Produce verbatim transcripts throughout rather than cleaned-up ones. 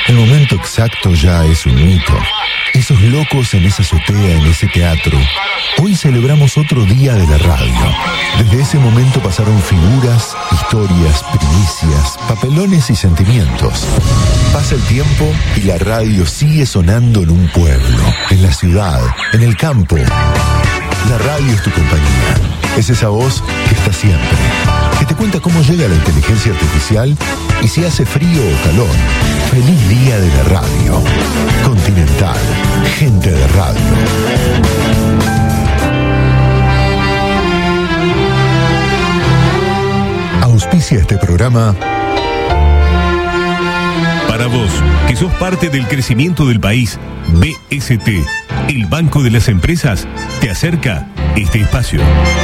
El momento exacto ya es un mito. Esos locos en esa azotea, en ese teatro. Hoy celebramos otro día de la radio. Desde ese momento pasaron figuras, historias, primicias, papelones y sentimientos. Pasa el tiempo y la radio sigue sonando en un pueblo, en la ciudad, en el campo. La radio es tu compañía. Es esa voz que está siempre, que te cuenta cómo llega la inteligencia artificial y si hace frío o calor. Feliz día de la radio. Continental, gente de radio. Auspicia este programa. Para vos, que sos parte del crecimiento del país, B S T, el Banco de las Empresas, te acerca este espacio.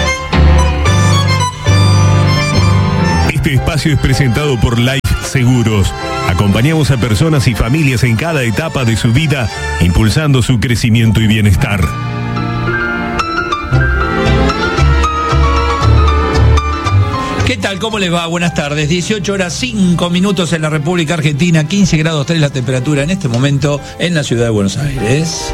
Este espacio es presentado por Life Seguros. Acompañamos a personas y familias en cada etapa de su vida, impulsando su crecimiento y bienestar. ¿Qué tal? ¿Cómo les va? Buenas tardes. dieciocho horas cinco minutos en la República Argentina, quince grados tres la temperatura en este momento en la ciudad de Buenos Aires.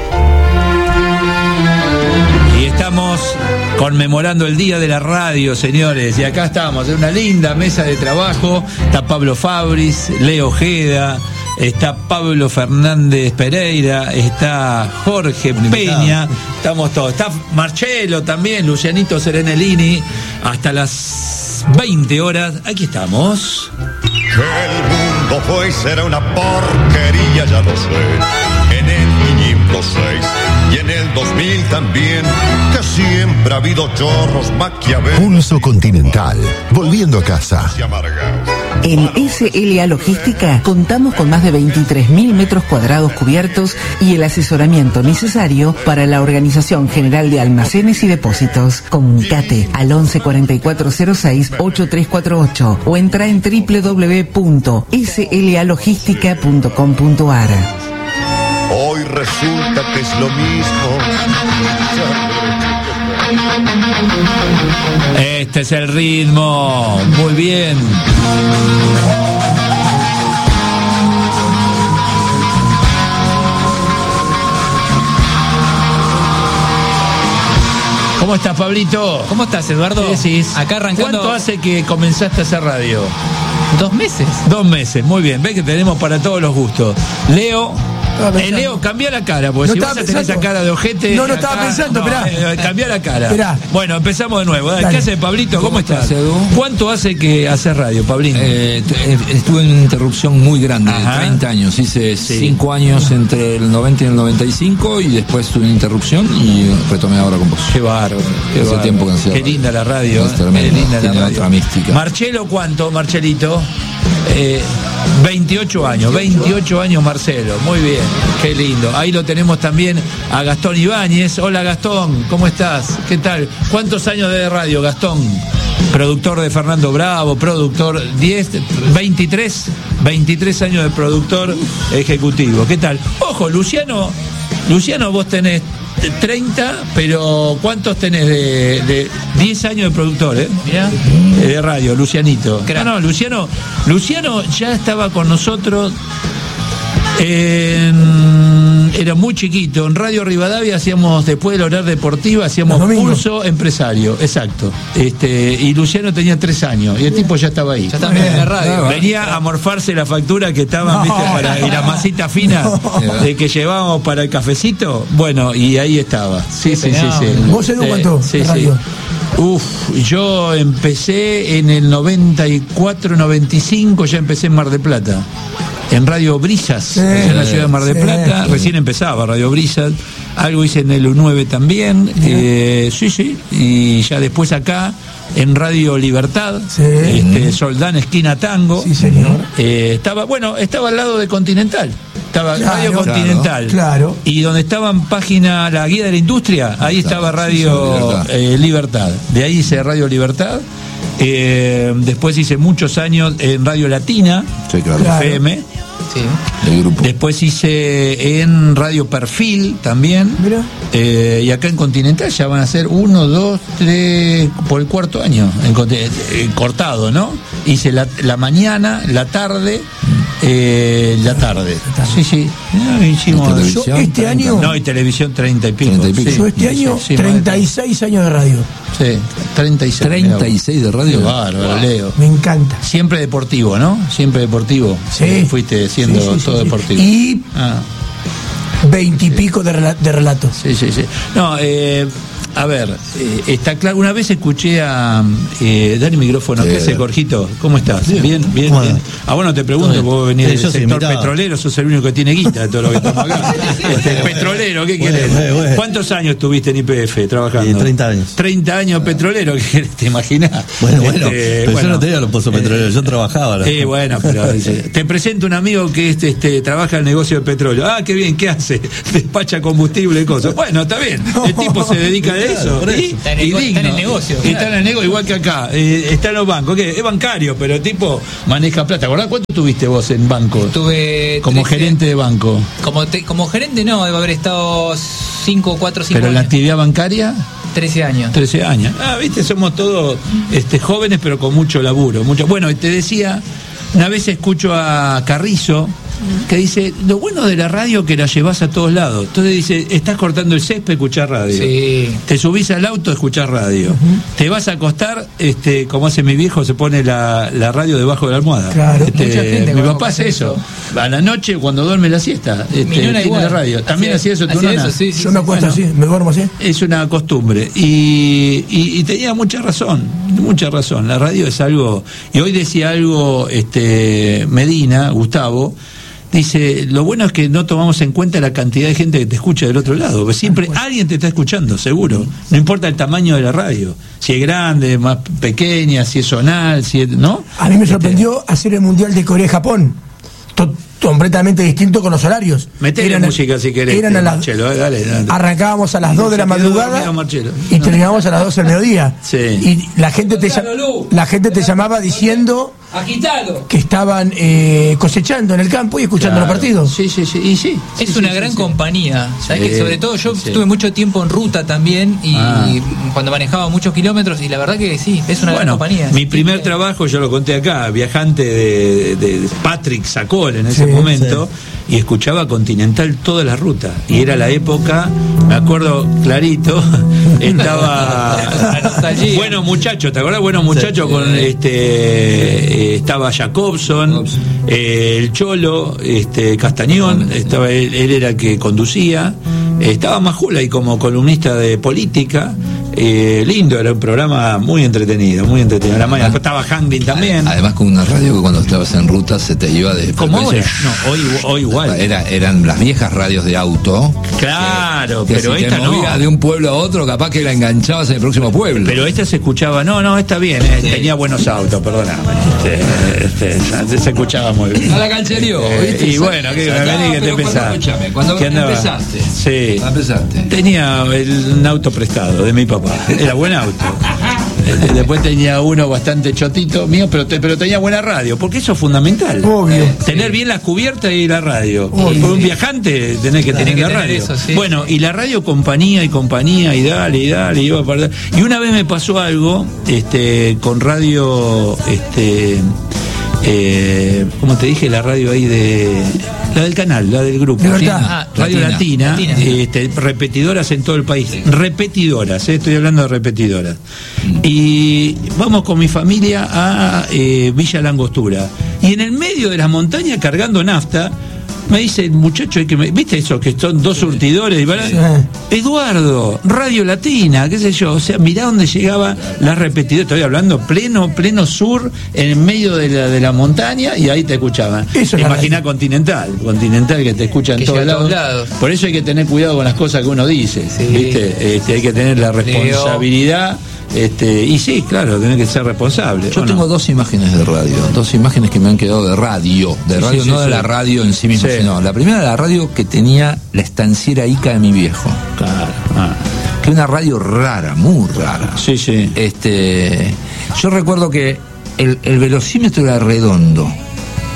Y estamos conmemorando el Día de la Radio, señores. Y acá estamos en una linda mesa de trabajo. Está Pablo Fabris, Leo Ojeda, está Pablo Fernández Pereira, está Jorge Peña. Estamos todos. Está Marcelo también, Lucianito Serenellini. Hasta las veinte horas. Aquí estamos. Que el mundo fue y será una porquería, ya lo sé. En el quinientos seis y en el dos mil también, que siempre ha habido chorros maquiavelos. Pulso Continental, volviendo a casa. En S L A Logística contamos con más de veintitrés mil metros cuadrados cubiertos y el asesoramiento necesario para la Organización General de Almacenes y Depósitos. Comunicate al once cuarenta y cuatro cero seis ochenta y tres cuarenta y ocho o entra en doble u doble u doble u punto s l a logística punto com punto a r. Hoy resulta que es lo mismo. Este es el ritmo. Muy bien. ¿Cómo estás, Pablito? ¿Cómo estás, Eduardo? ¿Qué decís? Acá arrancando. ¿Cuánto hace que comenzaste a hacer radio? Dos meses. Dos meses, muy bien. Ves que tenemos para todos los gustos. Leo. Eh, Leo, cambia la cara, porque no si vas a tener esa cara de ojete. No, no estaba acá, pensando, no, esperá. Eh, cambia la cara. Esperá. Bueno, empezamos de nuevo. Dale. Dale. ¿Qué hace, Pablito? ¿Cómo, ¿Cómo estás? estás, Edu? ¿Cuánto hace que haces radio, Pablín? Eh, t- estuve en una interrupción muy grande, Ajá. de treinta años. Hice Sí. cinco años entre el noventa y el noventa y cinco y después tuve una interrupción y retomé ahora con vos. Qué bárbaro. Qué, Hace bárbaro. tiempo que no hacía Qué radio. linda la radio. Es eh. tremendo, Qué linda la tiene radio. otra mística. Marcelo, ¿cuánto, Marcelito? Eh, veintiocho años, veintiocho años Marcelo, muy bien, qué lindo. Ahí lo tenemos también a Gastón Ibáñez. Hola Gastón, ¿cómo estás? ¿Qué tal? ¿Cuántos años de radio, Gastón? Productor de Fernando Bravo, productor diez, veintitrés, veintitrés años de productor ejecutivo. ¿Qué tal? Ojo, Luciano, Luciano, vos tenés treinta, pero ¿cuántos tenés de, de diez años de productor, eh? Mirá. Eh, De radio, Lucianito. No, no, Luciano, Luciano ya estaba con nosotros. En, era muy chiquito. En Radio Rivadavia hacíamos, después del horario deportivo, hacíamos Pulso Empresario, exacto. Este, y Luciano tenía tres años y el tipo ya estaba ahí. Ya también en la radio. Venía a morfarse la factura que estaban, No. ¿viste? Para, y la masita fina de que llevábamos para el cafecito. Bueno, y ahí estaba. Sí, sí, sí, sí. ¿Vos, Edu, Eh, cuánto? Sí, sí. Radio. Uf, yo empecé en el noventa y cuatro, noventa y cinco, ya empecé en Mar del Plata. En Radio Brisas, Sí, en la ciudad de Mar del sí, Plata. sí. Recién empezaba Radio Brisas. Algo hice en el U nueve también. Eh, sí, sí. Y ya después acá, en Radio Libertad, Sí. este, Soldán Esquina Tango. Sí, señor. Eh, estaba, bueno, estaba al lado de Continental. Estaba Claro, Radio Continental. claro. Y donde estaban página La Guía de la Industria, ahí estaba Radio Libertad. eh, Libertad. De ahí hice Radio Libertad. Eh, después hice muchos años en Radio Latina, Sí, claro. Claro. F M. Sí. El grupo. Después hice en Radio Perfil también. Mira. Eh, y acá en Continental ya van a ser uno, dos, tres, por el cuarto año, en, conti- eh, cortado, ¿no? Hice la, la mañana, la tarde Eh, la tarde. Sí, sí. No, hicimos, yo este año. No, y televisión treinta y pico. treinta y pico. Yo este Sí, año, sí, sí, treinta y seis años de radio. Sí, treinta y seis. treinta y seis de radio. Qué bárbaro, Leo. Me encanta. Siempre deportivo, ¿no? Siempre deportivo. Sí. Eh, Fuiste siendo Sí, sí, todo sí, sí. deportivo. Y Ah, veintipico de, rela- de relatos. sí, sí, sí. No, eh, a ver, eh, está claro. Una vez escuché a. Eh, dale el micrófono. Sí, ¿Qué hace, dale. Jorgito? ¿Cómo estás? Bien, bien, bien. ¿Cómo bien. andás? A vos no te pregunto, Todo bien. vos venís Sí, del yo soy sector invitado. petrolero, sos el único que tiene guita de todo lo que estamos acá. Este, petrolero, ¿qué Bueno, querés? bueno, bueno. ¿Cuántos años estuviste en I P F trabajando? Eh, treinta años. treinta años petrolero, ¿qué querés? ¿Te imaginás? Bueno, bueno, Este, pero bueno. yo no tenía los pozos petroleros, yo trabajaba. ¿no? Sí, bueno, pero dice, te presento un amigo que este, este, trabaja en el negocio de petróleo. Ah, qué bien, ¿qué hace? Despacha combustible y cosas. Bueno, está bien. El tipo se dedica a eso. por eso. Y, Está en el y nego- está en digno. el negocio, Está claro. en el negocio, igual que acá. Eh, está en los bancos. ¿Qué? Es bancario, pero el tipo maneja plata. ¿Acordás cuánto tuviste vos en banco? Tuve Como trece gerente de banco. Como, te- como gerente no, debo haber estado cinco, cuatro, cinco Pero en la años. actividad bancaria, trece años. trece años. Ah, viste, somos todos este, jóvenes, pero con mucho laburo. Mucho. Bueno, y te decía, una vez escucho a Carrizo que dice, lo bueno de la radio que la llevas a todos lados. Entonces dice, estás cortando el césped, escuchar radio. Sí. Te subís al auto, escuchar radio. Te vas a acostar, este, como hace mi viejo, se pone la, la radio debajo de la almohada. Claro. Este, Mucha gente mi conozco papá hace hace eso. eso. A la noche, cuando duerme la siesta, este, Mi nona tiene igual. la radio. ¿También hacía eso tu hacía nona? eso, sí, sí, Yo me sí. acuesto bueno. así, me duermo así. Es una costumbre y, y, y tenía mucha razón, mucha razón. La radio es algo, y hoy decía algo este Medina, Gustavo, dice, lo bueno es que no tomamos en cuenta la cantidad de gente que te escucha del otro lado, porque siempre alguien te está escuchando, seguro, no importa el tamaño de la radio, si es grande, más pequeña, si es zonal, si es, ¿no? A mí me sorprendió hacer el Mundial de Corea y Japón. To- completamente distinto con los horarios. Metele Eran a- música si querés, Eran a las, Marcelo, eh, dale, dale. Arrancábamos a las dos de la Se quedó madrugada dormido, Marcelo. y terminábamos a las doce del mediodía. Sí. Y la gente te, llam- la gente te llamaba diciendo Agitalo. que estaban eh, cosechando en el campo y escuchando Claro. los partidos. Sí, sí, sí, y sí. Es sí, una sí, gran sí, sí. compañía. ¿Sabes Sí, que sobre todo yo sí. estuve mucho tiempo en ruta también y Ah. cuando manejaba muchos kilómetros y la verdad que sí, es una gran Bueno, compañía. mi primer Sí. trabajo, yo lo conté acá, viajante de, de Patrick Sacol en ese Sí, momento, y escuchaba Continental toda la ruta. Y era la época, me acuerdo clarito, estaba La nostalgia. Buenos Muchachos, ¿te acordás? Buenos Muchachos con este eh, estaba Jacobson, eh, el Cholo, este Castañón, estaba él, él era el que conducía, eh, estaba Majula ahí como columnista de política. Eh, lindo, era un programa muy entretenido, muy entretenido. La mañana, después estaba Hanglin también. Además con una radio que cuando estabas en ruta se te iba de Como ahora. frecuencia. No, hoy, hoy igual. Era, eran las viejas radios de auto. Claro, que pero si esta te no. movías de un pueblo a otro, capaz que la enganchabas en el próximo pueblo. Pero esta se escuchaba, no, no, está bien, eh, tenía buenos autos, perdóname. Este, este, se escuchaba muy bien. A la canchería. Eh, y bueno, ¿qué, Ya está, vení, que te pero cuando- pensás? escúchame, Cuando ¿Qué andaba? empezaste. Sí. ¿Cuándo empezaste? Tenía el, un auto prestado de mi papá. Era buen auto. Eh, Después tenía uno bastante chotito mío, pero, te- pero tenía buena radio, porque eso es fundamental. Obvio. Tener bien las cubiertas y la radio. Obvio. Por un viajante tenés que tener que la tener radio. eso, sí, bueno, sí. y la radio compañía y compañía y dale y dale y iba para allá. Y una vez me pasó algo este con radio este eh, como te dije, la radio ahí de la del canal, la del grupo. Libertad. Ah, Radio Latina, Latina. este, repetidoras en todo el país. Repetidoras, eh, estoy hablando de repetidoras. Y vamos con mi familia a eh, Villa Langostura. Y en el medio de las montañas, cargando nafta, me dice el muchacho que me, ¿viste eso? Que son dos surtidores y para- Sí. Eduardo, Radio Latina, qué sé yo, o sea, mirá dónde llegaba la repetidora, estoy hablando pleno, pleno sur, en el medio de la, de la montaña, y ahí te escuchaban. Eso es la Imagina radio. Continental, Continental que te escucha en Que todos llega a lados. todos lados. Por eso hay que tener cuidado con las cosas que uno dice, Sí. ¿viste? Este, hay que tener la responsabilidad, este, y sí, claro, tenés que ser responsable. Yo ¿o tengo no? dos imágenes de radio, dos imágenes que me han quedado de radio, de Sí, radio, sí, no sí, de sí. la radio en sí misma, Sí. sino la primera de la radio que tenía la estanciera Ica de mi viejo, Claro. Ah. que es una radio rara, muy rara. Sí, sí. Este, yo recuerdo que el, el velocímetro era redondo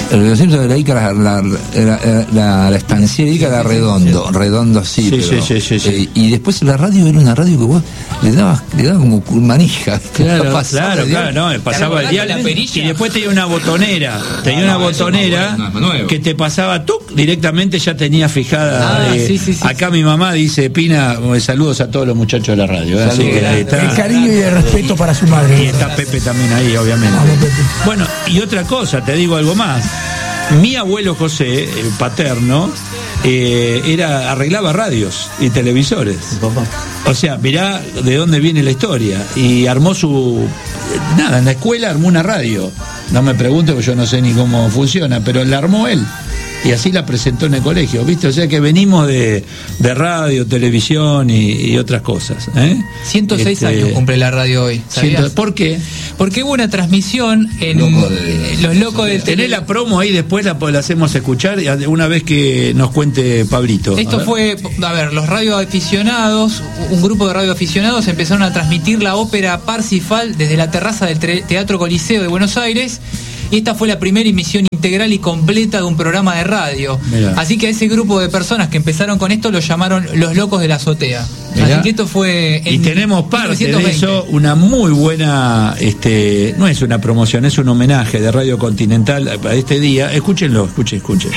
El centro de la Ica, la, la, la, la, la estancia de Ica era redondo, redondo sí, Sí, pero, sí, sí, sí, sí. eh, y después la radio era una radio que vos le dabas, le dabas como manija. Claro, Pasaba claro, el claro, dial. no, pasaba el dial la perilla? y después tenía una botonera, tenía Ah, una no, eso botonera no, no, no, no. que te pasaba tú directamente, ya tenía fijada. Ah, eh, sí, sí, sí, acá mi mamá dice, Pina, eh, saludos a todos los muchachos de la radio. eh, así Saludos, que ahí El está. cariño y el respeto para su madre. Y está Pepe también ahí, obviamente. Vamos, Pepe. Bueno, y otra cosa, te digo algo más. Mi abuelo José, el paterno, eh, era arreglaba radios y televisores. O sea, mirá de dónde viene la historia. Y armó su... Nada, en la escuela armó una radio. No me pregunte porque yo no sé ni cómo funciona, pero la armó él. Y así la presentó en el colegio, ¿viste? O sea que venimos de, de radio, televisión y, y otras cosas. ¿eh? ciento seis Este, años cumple la radio hoy. ¿Sabías? ciento- ¿Por qué? Porque hubo una transmisión en Loco de- eh, Los Locos del Tenés la promo ahí, después la, la hacemos escuchar y a- una vez que nos cuente Pablito. Esto A ver. fue, a ver, los radioaficionados, un grupo de radioaficionados empezaron a transmitir la ópera Parsifal desde la terraza del tre- Teatro Coliseo de Buenos Aires. Y esta fue la primera emisión integral y completa de un programa de radio. Mirá. Así que a ese grupo de personas que empezaron con esto lo llamaron Los Locos de la Azotea. Mirá. Así que esto fue Y en tenemos parte mil novecientos de veinte. eso, una muy buena, este, no es una promoción, es un homenaje de Radio Continental a este día. Escúchenlo, escuchen, escuchen.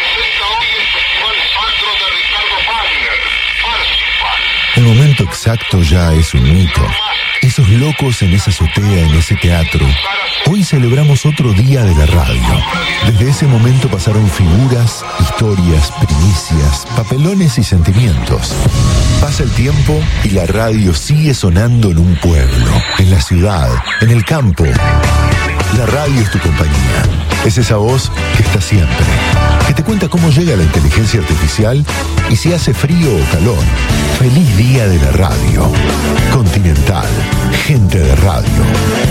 El momento exacto ya es un mito. Esos locos en esa azotea, en ese teatro. Hoy celebramos otro día de la radio. Desde ese momento pasaron figuras, historias, primicias, papelones y sentimientos. Pasa el tiempo y la radio sigue sonando en un pueblo, en la ciudad, en el campo. La radio es tu compañía. Es esa voz que está siempre, que te cuenta cómo llega la inteligencia artificial y si hace frío o calor. Feliz día de la radio. Continental, gente de radio.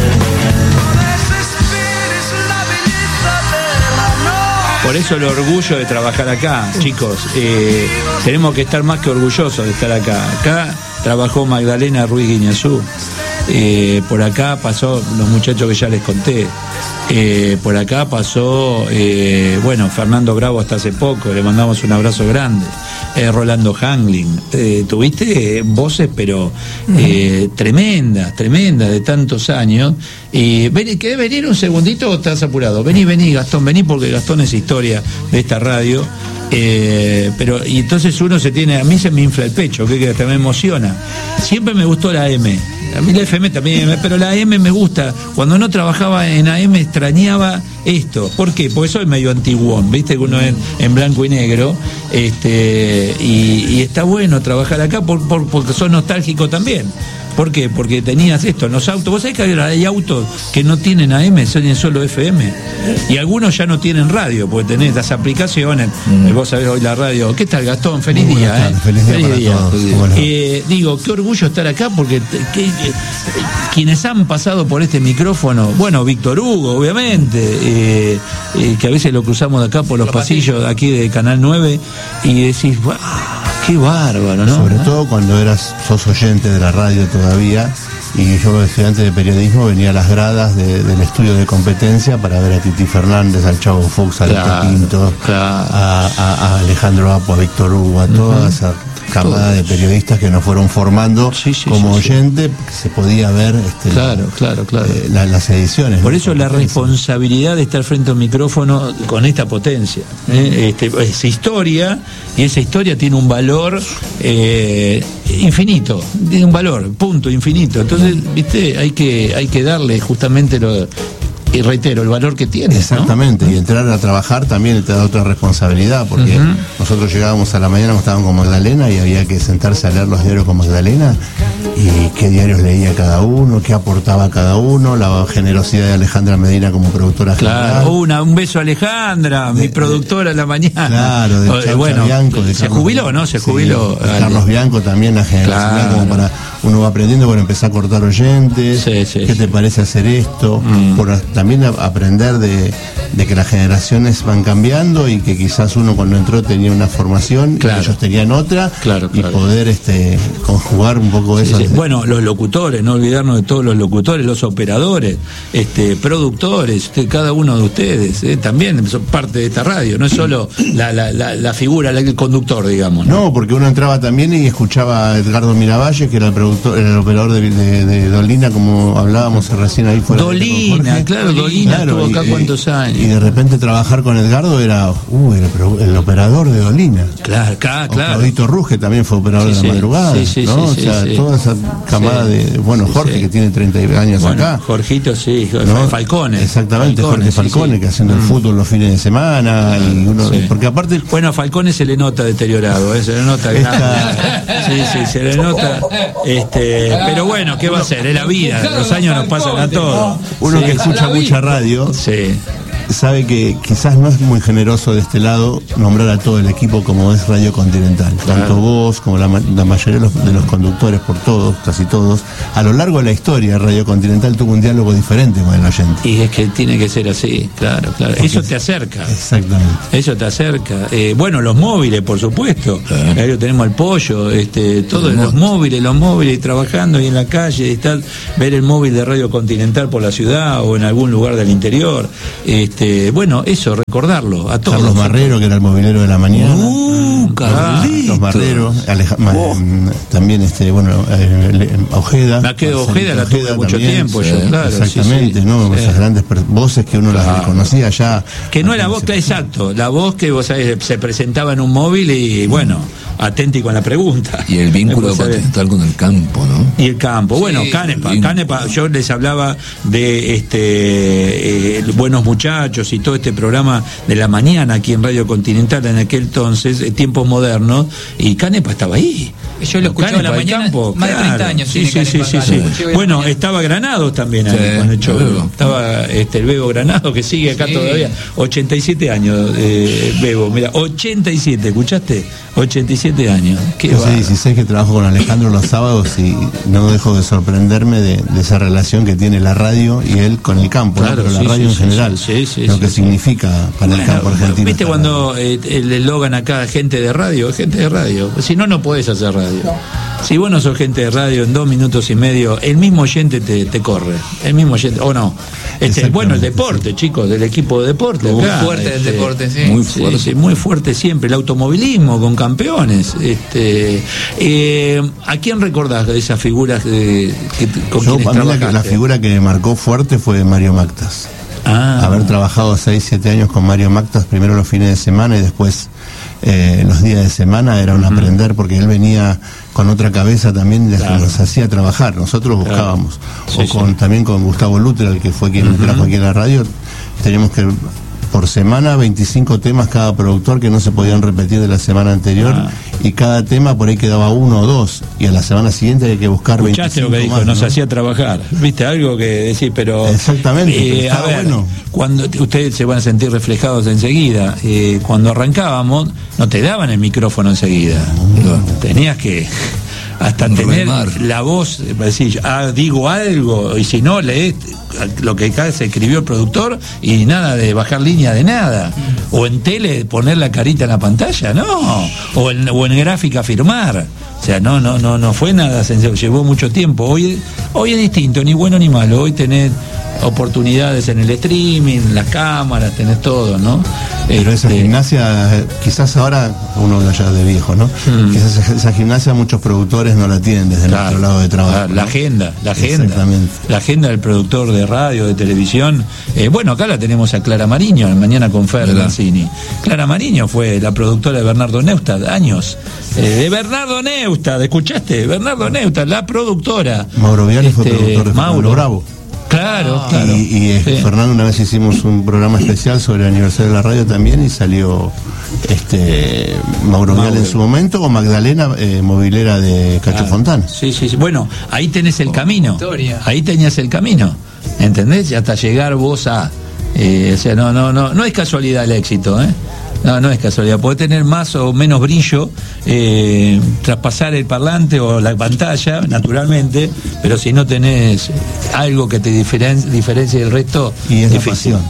Por eso el orgullo de trabajar acá, chicos. Eh, tenemos que estar más que orgullosos de estar acá. Acá trabajó Magdalena Ruiz Guiñazú. Eh, por acá pasó los muchachos que ya les conté. Eh, por acá pasó, eh, bueno, Fernando Bravo hasta hace poco, le mandamos un abrazo grande. Eh, Rolando Hangling. Eh, tuviste voces, pero eh, tremendas, tremendas, de tantos años. Y vení, ¿querés venir un segundito o estás apurado? Vení, vení, Gastón, vení, porque Gastón es historia de esta radio. Eh, pero y entonces uno se tiene, a mí se me infla el pecho, que, que me emociona. Siempre me gustó la M, a mí la F M también, pero la M me gusta. Cuando no trabajaba en A M extrañaba esto. ¿Por qué? Porque soy medio antiguón, viste que uno es en blanco y negro, este y, y está bueno trabajar acá por, por, porque sos nostálgico también. ¿Por qué? Porque tenías esto en los autos. Vos sabés que hay autos que no tienen A M, tienen solo F M. Y algunos ya no tienen radio, porque tenés las aplicaciones. Mm. Vos sabés hoy la radio. ¿Qué tal, Gastón? Feliz Muy día, buenas ¿eh? tardes, feliz día para día. todos. ¿Cómo les va? Eh, digo, qué orgullo estar acá, porque te- que, eh, quienes han pasado por este micrófono, bueno, Víctor Hugo, obviamente, eh, eh, que a veces lo cruzamos de acá por los, los pasillos, pasillos de aquí de Canal nueve, y decís, ¡wow! Qué bárbaro, ¿no? Sobre todo cuando eras, sos oyente de la radio todavía, y yo, estudiante de periodismo, venía a las gradas de, del estudio de competencia para ver a Titi Fernández, al Chavo Fox, a Claro, Lito Pinto, claro. a, a- a Alejandro Apo, a Víctor Hugo, a toda Ujú. esa camada de periodistas que nos fueron formando Sí, sí, como sí, sí. oyente, que se podía ver este, Claro, claro, claro. eh, la- las ediciones. Por ¿no? eso la responsabilidad de estar frente a un micrófono con esta potencia. ¿eh? Este, es historia, y esa historia tiene un valor eh, infinito, tiene un valor, punto, infinito. Entonces, viste, hay que, hay que darle justamente lo, y reitero, el valor que tiene. Exactamente, ¿no? y entrar a trabajar también te da otra responsabilidad, porque Ujú. nosotros llegábamos a la mañana, estábamos con Magdalena y había que sentarse a leer los diarios con Magdalena, y qué diarios leía cada uno, qué aportaba cada uno, la generosidad de Alejandra Medina como productora Claro, general. una, un beso a Alejandra, mi De- productora en la mañana. Claro, de Eh, Chaucha bueno, Bianco, de se Carlos- jubiló, ¿no? Se sí, jubiló. de Carlos Bianco también, la generosidad, Claro. como para uno va aprendiendo, bueno, empezar a cortar oyentes, Sí, sí, qué sí. te parece hacer esto, Mm. por a- también a- aprender de, de que las generaciones van cambiando y que quizás uno cuando entró tenía una formación Claro. y ellos tenían otra, Claro, y claro. poder este conjugar un poco Sí, eso. sí. Bueno, los locutores, no olvidarnos de todos los locutores, los operadores, este, productores, usted, cada uno de ustedes, eh, también son parte de esta radio, no es solo la, la, la, la figura, el conductor, digamos. ¿no? No, porque uno entraba también y escuchaba a Edgardo Miravalle, que era el productor, era el operador de, de, de Dolina, como hablábamos recién ahí fuera. Dolina, claro, Dolina estuvo acá y, cuántos años. Y de repente trabajar con Edgardo era, uh, era el, pro- el operador de Dolina. Claro, acá, O claro. Claudito Ruge también fue operador Sí, de la sí. madrugada, Sí, sí, ¿no? sí, o sea, sí, sí. toda esa camada Sí. de, bueno, Sí, Jorge sí. que tiene treinta años Bueno, acá. Jorgito, sí, ¿no? Falcone. Exactamente, Falcone, Jorge sí, Falcone, sí. que haciendo el Mm. fútbol los fines de semana, y uno, Sí. porque aparte Bueno, a Falcone se le nota deteriorado, ¿eh? se le nota Esta- grande. Sí, sí, se le nota. Este, pero bueno, ¿qué va a ser? Es la vida, los años nos pasan a todos. uno Sí, que escucha mucha radio Sí. sabe que quizás no es muy generoso de este lado nombrar a todo el equipo como es Radio Continental, Claro. tanto vos como la, ma- la mayoría de los, de los conductores, por todos, casi todos. A lo largo de la historia, Radio Continental tuvo un diálogo diferente con el oyente. Y es que tiene que ser así, claro, claro. Eso te acerca. Exactamente. Eso te acerca. Eh, bueno, los móviles, por supuesto. Ahí tenemos el pollo, este, todos los móviles, los móviles, trabajando y en la calle, y tal, ver el móvil de Radio Continental por la ciudad o en algún lugar del interior. Este, bueno, eso, recordarlo a todos. Carlos Marrero, que era el movilero de la mañana. Uh, Carlos Marrero, Aleja- ma- mm, también este, bueno, eh, le- Ojeda. Me quedo Marcelito Ojeda, la tuve mucho también, tiempo sí, yo, claro. sí, Exactamente, sí. ¿no? Sí. Esas grandes per- voces que uno las Claro. reconocía ya. Que no era voz, que exacto, la voz que vos sabés, se presentaba en un móvil y bueno, atenti con la pregunta. Y el vínculo Vos sabés. continental con el campo, ¿no? Y el campo, bueno, Sí, Canepa, el Canepa, yo les hablaba de este eh, Buenos Muchachos y todo este programa de la mañana aquí en Radio Continental en aquel entonces, eh, tiempos modernos, y Canepa estaba ahí. Yo lo escuchaba a la Canepa, el mañana, campo, más de claro. treinta años Sí, tiene sí, sí, Canepa sí, acá, sí. lo escuché hoy a la Bueno, mañana. estaba Granados también ahí Sí, con el show. Bebo. Estaba este, el Bebo Granados que sigue acá Sí. todavía. ochenta y siete años, eh, Bebo, mira, ochenta y siete, ¿escuchaste? ochenta y siete años. Qué Yo hace bárbaro. dieciséis que trabajo con Alejandro los sábados y no dejo de sorprenderme de, de esa relación que tiene la radio y él con el campo, ¿no? Claro, Pero la sí, radio sí, en sí, general, sí, sí, lo sí, que sí. significa para el Bueno, campo argentino. ¿viste esta cuando eh, el eslogan acá, gente de radio? Gente de radio. Si no, no podés hacer radio. Si vos no sos gente de radio, en dos minutos y medio, el mismo oyente te, te corre. El mismo oyente, o no. Este, bueno, el deporte, chicos, del equipo de deporte. Muy acá, fuerte el este, deporte, sí. Muy Sí, fuerte. sí, muy fuerte siempre. El automovilismo con campeones. Este, eh, ¿A quién recordás de esas figuras de, que, con Yo, quienes a mí la, que- la trabajaste? figura que me marcó fuerte fue Mario Mactas. Ah, Haber trabajado seis siete años con Mario Mactas, primero los fines de semana y después eh, los días de semana, era un aprender porque él venía con otra cabeza también y Claro. nos hacía trabajar, nosotros buscábamos. Sí, o sí. con también con Gustavo Luter, el que fue quien me trajo aquí a la radio, teníamos que por semana veinticinco temas cada productor que no se podían repetir de la semana anterior Ah. y cada tema por ahí quedaba uno o dos y a la semana siguiente hay que buscar ¿Escuchaste lo que dijo? más, Nos ¿no? hacía trabajar. ¿Viste? Algo que decir, pero. Exactamente, pero eh, a estaba ver, bueno. cuando ustedes se van a sentir reflejados enseguida. Eh, cuando arrancábamos, no te daban el micrófono enseguida. Tenías que. Hasta Un tener remar. la voz, para decir, ah, digo algo, y si no, lees lo que acá se escribió el productor y nada de bajar línea de nada. O en tele poner la carita en la pantalla, no. O en, o en gráfica firmar. O sea, no, no, no, no fue nada sencillo, llevó mucho tiempo. Hoy, hoy es distinto, ni bueno ni malo. Hoy tenés oportunidades en el streaming, las cámaras, tenés todo, ¿no? Pero esa Este, gimnasia, eh, quizás ahora, uno ya de viejo, ¿no? Mm. Quizás esa, esa gimnasia muchos productores no la tienen desde Claro, nuestro lado de trabajo. claro, la ¿no? agenda, la agenda. Exactamente. La agenda del productor de radio, de televisión. Eh, bueno, acá la tenemos a Clara Mariño, mañana con Fer ¿Verdad? Mancini. Clara Mariño fue la productora de Bernardo Neustadt, años. Eh, de Bernardo Neustadt, ¿escuchaste? Bernardo Neustadt, la productora. Mauro Viale fue Este, productor de Fernando Mauro. Bravo. Claro, claro. Y, y, eh, Sí. Fernando, una vez hicimos un programa especial sobre el aniversario de la radio también y salió este Mauro, Mauro. Viale en su momento o Magdalena, eh, movilera de Cacho Claro. Fontana. Sí, sí, sí. Bueno, ahí tenés el camino. Victoria. Ahí tenías el camino. ¿Entendés? Y hasta llegar vos a. eh, o sea, no, no, no, no es casualidad el éxito, ¿eh? No, no es casualidad. Podés tener más o menos brillo, eh, traspasar el parlante o la pantalla, naturalmente, pero si no tenés algo que te diferen- diferencie del resto, Y es la difícil. pasión.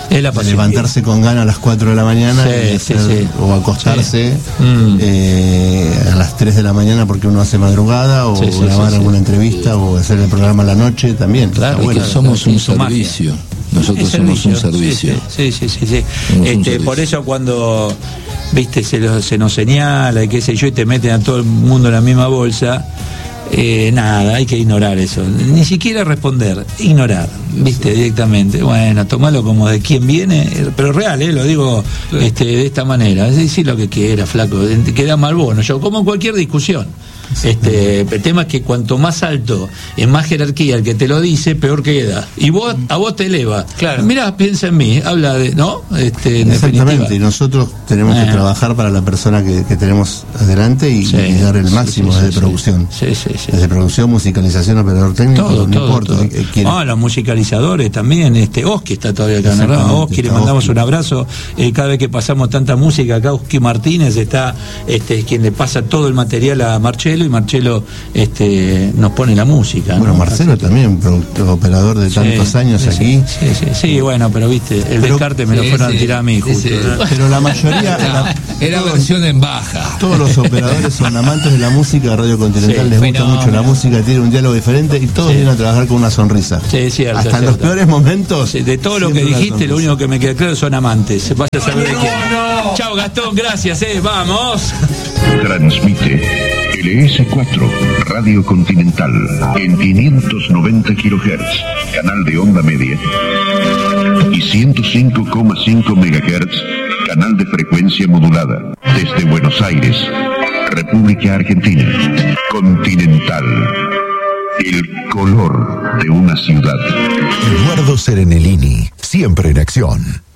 Es la de pasión. levantarse con ganas a las cuatro de la mañana Sí, y hacer- sí, sí. o acostarse Sí. Mm. eh, a las tres de la mañana porque uno hace madrugada o Sí, sí, grabar sí, sí. alguna entrevista o hacer el programa a la noche también. Claro, Está Y bueno. que somos un su magia. servicio. Nosotros Sí, somos un servicio. Sí, sí, sí, sí, sí. Somos un Este, servicio. por eso cuando viste se, lo- se nos señala y qué sé yo y te meten a todo el mundo en la misma bolsa, eh, nada, hay que ignorar eso. Ni siquiera responder, ignorar, viste, directamente. Bueno, tomalo como de quién viene, pero real, eh, lo digo este, de esta manera. Es decir lo que quiera, flaco, queda mal bono. Yo, como en cualquier discusión. Este, el tema es que cuanto más alto, en más jerarquía el que te lo dice, peor queda. Y vos, a vos te eleva. Claro. Mirá, piensa en mí, habla de, ¿no? Este, en Exactamente, y definitiva. nosotros tenemos Eh. que trabajar para la persona que, que tenemos adelante y, Sí, y dar el sí, máximo sí, desde sí, producción. sí, sí, sí. Desde producción, musicalización, operador técnico, Todo, no todo, importa. todo. eh, quién- Ah, los musicalizadores también, este, Oski está todavía acá en la radio. Exactamente, Oski, le está mandamos Oski. un abrazo, eh, cada vez que pasamos tanta música acá, Oski Martínez está, este, quien le pasa todo el material a Marcelo, y Marcelo, este, nos pone la música. Bueno, ¿no? Marcelo también, productor, operador de tantos Sí, años sí, aquí. Sí, sí, sí, bueno, pero viste, el Pero- descarte me lo sí, fueron sí, a tirar a mí, sí, justo. sí. ¿no? Pero la mayoría, la- Era todos- versión en baja. todos los operadores son amantes de la música, Radio Continental Sí, les gusta fenómeno. mucho la música, tiene un diálogo diferente y todos Sí. vienen a trabajar con una sonrisa. Sí, es cierto, Hasta es en los cierto. peores momentos. Sí, de todo lo que siempre una dijiste, lo sonrisa. único que me queda claro son amantes. Vaya a saber de quién. Chao, Gastón, gracias, eh, vamos. Transmite L S cuatro, Radio Continental, en quinientos noventa kilohertz, canal de onda media, y ciento cinco coma cinco megahertz, canal de frecuencia modulada, desde Buenos Aires, República Argentina. Continental, el color de una ciudad. Eduardo Serenellini, siempre en acción.